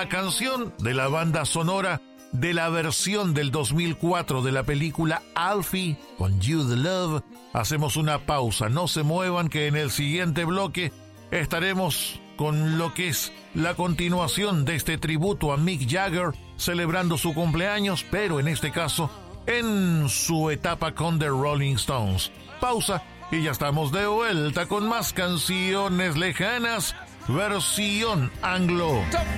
la canción de la banda sonora de la versión del 2004 de la película Alfie con You the Love. Hacemos una pausa, no se muevan, que en el siguiente bloque estaremos con lo que es la continuación de este tributo a Mick Jagger, celebrando su cumpleaños, pero en este caso en su etapa con The Rolling Stones. Pausa y ya estamos de vuelta con más canciones lejanas, versión anglo.